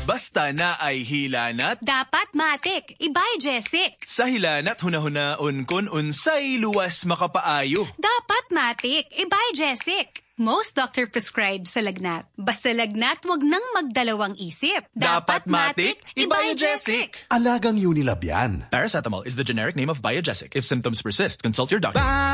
Basta na ay hilanat. Dapat matik, Biogesic. Sa hilanat hunahunaon kun unsay luwas makapaayo. Dapat matik, Biogesic. Most doctor prescribed sa lagnat. Basta lagnat, wag nang magdalawang isip. Dapat matik, Biogesic. Alagang Unilab yan. Paracetamol is the generic name of Biogesic. If symptoms persist, consult your doctor.